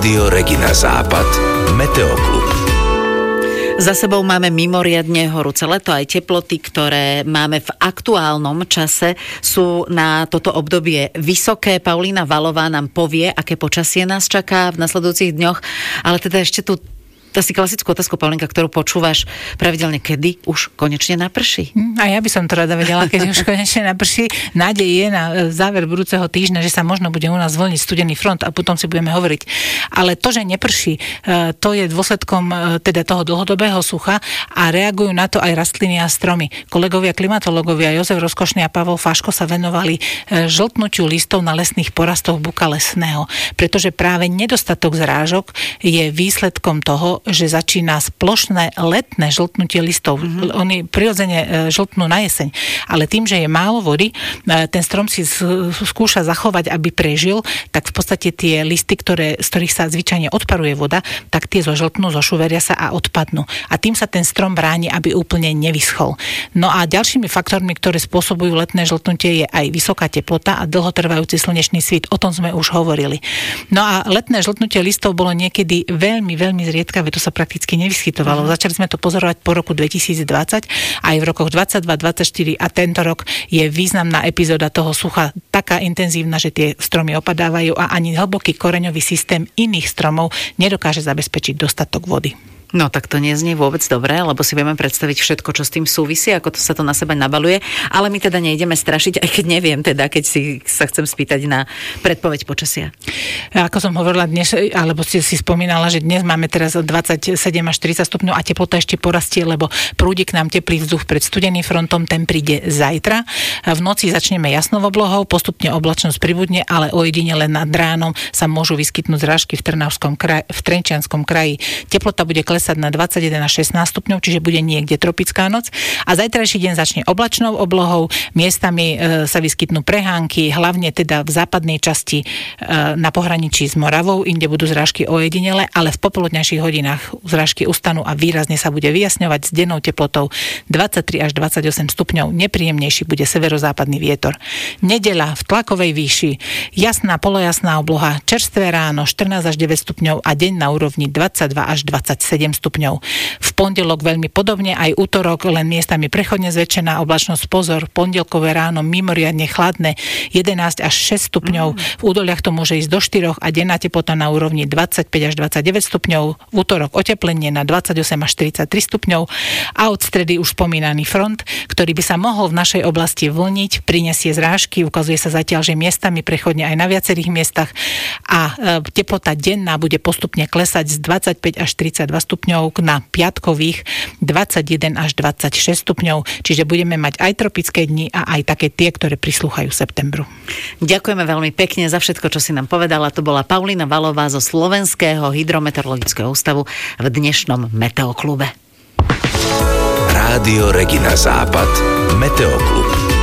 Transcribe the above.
Rádio Regina Západ, Meteoklub. Za sebou máme mimoriadne horúce leto, aj teploty, ktoré máme v aktuálnom čase, sú na toto obdobie vysoké. Paulína Valová nám povie, aké počasie nás čaká v nasledujúcich dňoch, ale teda ešte tu asi klasickú otázku, Paulinka, ktorú počúvaš pravidelne, kedy už konečne naprší? A ja by som to rada vedela, keď už konečne naprší. Nádej je na záver budúceho týždňa, že sa možno bude u nás zvoliť studený front a potom si budeme hovoriť. Ale to, že neprší, to je dôsledkom teda toho dlhodobého sucha a reagujú na to aj rastliny a stromy. Kolegovia klimatológovia Jozef Rozkošný a Pavol Faško sa venovali žltnutiu listov na lesných porastoch buka lesného, pretože práve nedostatok zrážok je výsledkom toho, že začína splošné letné žltnutie listov. Oni prirodzene žltnú na jeseň, ale tým, že je málo vody, ten strom si skúša zachovať, aby prežil, tak v podstate tie listy, z ktorých sa zvyčajne odparuje voda, tak tie zožltnú, zošuveria sa a odpadnú. A tým sa ten strom bráni, aby úplne nevyschol. No a ďalšími faktormi, ktoré spôsobujú letné žltnutie, je aj vysoká teplota a dlhotrvajúci slnečný svit. O tom sme už hovorili. No a letné žltnutie listov bolo niekedy veľmi, veľmi zriedkavé. To sa prakticky nevyskytovalo. Začali sme to pozorovať po roku 2020, aj v rokoch 22, 24 a tento rok je významná epizóda toho sucha taká intenzívna, že tie stromy opadávajú a ani hlboký koreňový systém iných stromov nedokáže zabezpečiť dostatok vody. No tak to neznie vôbec dobre, lebo si vieme predstaviť všetko, čo s tým súvisí, ako to sa to na seba nabaluje, ale my teda nejdeme strašiť, aj keď neviem teda, keď si sa chcem spýtať na predpoveď počasia. Ako som hovorila dnes, alebo si spomínala, že dnes máme teraz 27 až 30 stupňov a teplota ešte porastie, lebo prúdi k nám teplý vzduch pred studeným frontom, ten príde zajtra. V noci začneme jasnou oblohou, postupne oblačnosť pribudne, ale ojedinele nad ránom sa môžu vyskytnúť zrážky v Trenčianskom kraji. Teplota bude klesať na 21 až 16 stupňov, čiže bude niekde tropická noc. A zajtrajší deň začne oblačnou oblohou, miestami sa vyskytnú prehánky, hlavne teda v západnej časti na pohraničí s Moravou, inde budú zrážky ojedinele, ale v popoludňajších hodinách zrážky ustanú a výrazne sa bude vyjasňovať s dennou teplotou 23 až 28 stupňov. Nepríjemnejší bude severozápadný vietor. Nedeľa v tlakovej výši, jasná, polojasná obloha, čerstvé ráno 14 až 9 stupňov a deň na úrovni 22 až 27 stupňov. V pondelok veľmi podobne, aj útorok len miestami prechodne zväčšená oblačnosť, pozor, pondelkové ráno mimoriadne chladné 11 až 6 stupňov, v údoliach to môže ísť do 4 a denná teplota na úrovni 25 až 29 stupňov, v útorok oteplenie na 28 až 43 stupňov a od stredy už spomínaný front, ktorý by sa mohol v našej oblasti vlniť, prinesie zrážky, ukazuje sa zatiaľ, že miestami prechodne aj na viacerých miestach a teplota denná bude postupne klesať z 25 až 32 stupňov na piatkových 21 až 26 stupňov, čiže budeme mať aj tropické dni a aj také tie, ktoré prislúchajú septembru. Ďakujeme veľmi pekne za všetko, čo si nám povedala. To bola Paulína Valová zo Slovenského hydrometeorologického ústavu v dnešnom Meteoklube. Rádio Regina Západ, Meteoklub.